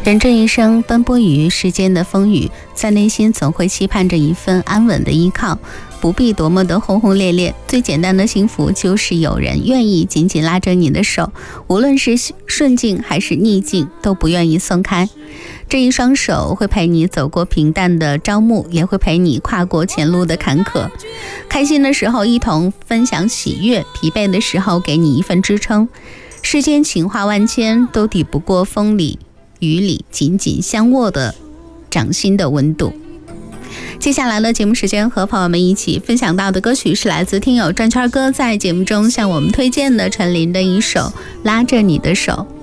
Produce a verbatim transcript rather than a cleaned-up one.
人这一生奔波于世间的风雨，在内心总会期盼着一份安稳的依靠，不必多么的轰轰烈烈，最简单的幸福就是有人愿意紧紧拉着你的手，无论是顺境还是逆境都不愿意松开。这一双手会陪你走过平淡的朝暮，也会陪你跨过前路的坎坷。开心的时候一同分享喜悦，疲惫的时候给你一份支撑。世间情话万千，都抵不过风里雨里紧紧相握的掌心的温度。接下来的节目时间，和朋友们一起分享到的歌曲是来自听友转圈哥在节目中向我们推荐的陈琳的一首《拉着你的手》。